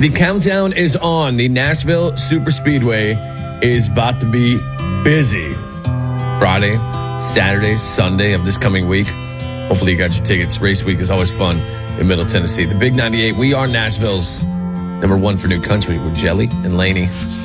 The countdown is on. The Nashville Super Speedway is about to be busy. Friday, Saturday, Sunday of this coming week. Hopefully you got your tickets. Race week is always fun in Middle Tennessee. The Big 98, we are Nashville's number one for new country with Jelly and Laney.